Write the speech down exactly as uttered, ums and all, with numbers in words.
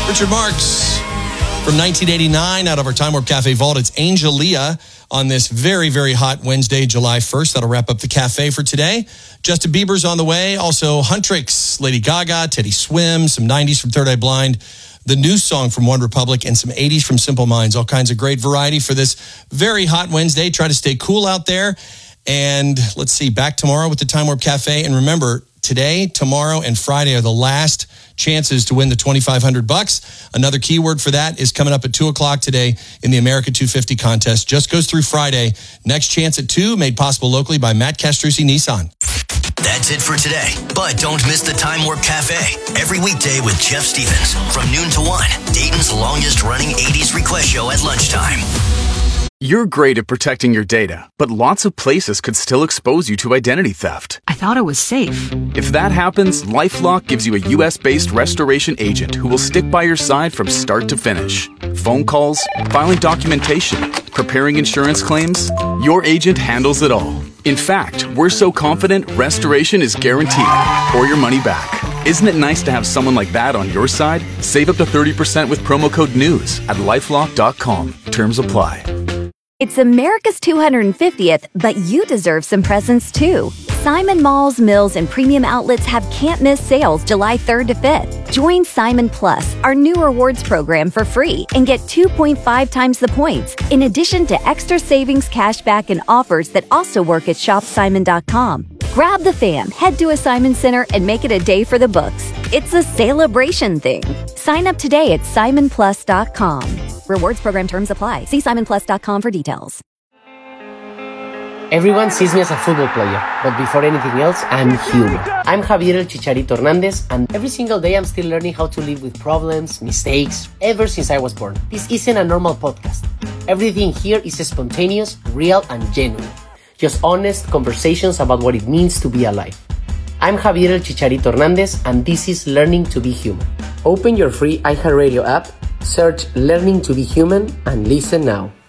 Richard Marx from nineteen eighty-nine out of our Time Warp Cafe vault. It's Angelia on this very, very hot Wednesday, July first. That'll wrap up the cafe for today. Justin Bieber's on the way. Also, Huntrix, Lady Gaga, Teddy Swim, some nineties from Third Eye Blind, the new song from One Republic, and some eighties from Simple Minds. All kinds of great variety for this very hot Wednesday. Try to stay cool out there. And let's see, back tomorrow with the Time Warp Cafe. And remember, today, tomorrow, and Friday are the last chances to win the twenty-five hundred bucks. Another keyword for that is coming up at two o'clock today in the America two fifty contest. Just goes through Friday. Next chance at two, made possible locally by Matt Castrucci Nissan. That's it for today. But don't miss the Time Warp Cafe. Every weekday with Jeff Stevens from noon to one. Dayton's longest running eighties request show at lunchtime. You're great at protecting your data, but lots of places could still expose you to identity theft. I thought it was safe. If that happens, LifeLock gives you a U S-based restoration agent who will stick by your side from start to finish. Phone calls, filing documentation, preparing insurance claims, your agent handles it all. In fact, we're so confident restoration is guaranteed or your money back. Isn't it nice to have someone like that on your side? Save up to thirty percent with promo code NEWS at lifelock dot com. Terms apply. It's America's two hundred fiftieth, but you deserve some presents too. Simon Malls, Mills, and Premium Outlets have can't-miss sales July third to fifth. Join Simon Plus, our new rewards program, for free and get two point five times the points, in addition to extra savings, cashback, and offers that also work at shop simon dot com. Grab the fam, head to a Simon Center, and make it a day for the books. It's a celebration thing. Sign up today at simon plus dot com. Rewards program terms apply. See simon plus dot com for details. Everyone sees me as a football player, but before anything else, I'm human. I'm Javier El Chicharito Hernandez, and every single day I'm still learning how to live with problems, mistakes, ever since I was born. This isn't a normal podcast. Everything here is spontaneous, real, and genuine. Just honest conversations about what it means to be alive. I'm Javier El Chicharito Hernandez, and this is Learning to be Human. Open your free iHeartRadio app, search Learning to be Human, and listen now.